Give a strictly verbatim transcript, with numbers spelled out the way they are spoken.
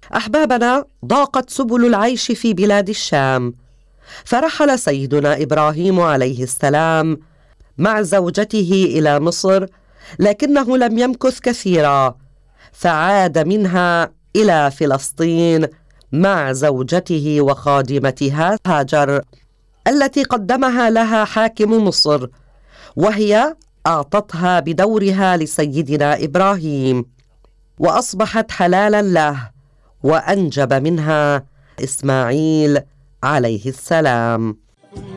أحبابنا، ضاقت سبل العيش في بلاد الشام، فرحل سيدنا إبراهيم عليه السلام مع زوجته إلى مصر، لكنه لم يمكث كثيرا، فعاد منها إلى فلسطين مع زوجته وخادمتها هاجر التي قدمها لها حاكم مصر، وهي أعطتها بدورها لسيدنا إبراهيم، وأصبحت حلالا له، وأنجب منها إسماعيل عليه السلام.